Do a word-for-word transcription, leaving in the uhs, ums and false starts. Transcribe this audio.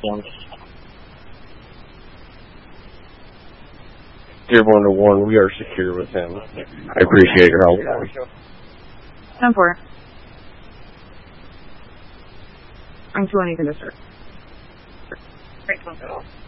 Dearborn to Warren, we are secure with him. I appreciate your help. ten four. I'm two one, you can just start. Great.